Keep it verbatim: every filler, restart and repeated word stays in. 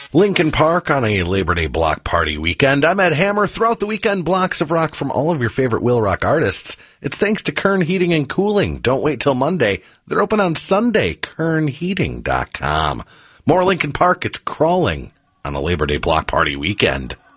Lincoln Park on a Labor Day block party weekend. I'm Ed Hammer. Throughout the weekend, blocks of rock from all of your favorite Will Rock artists. It's thanks to Kern Heating and Cooling. Don't wait till Monday. They're open on Sunday. kern heating dot com. More Lincoln Park. It's crawling on a Labor Day block party weekend.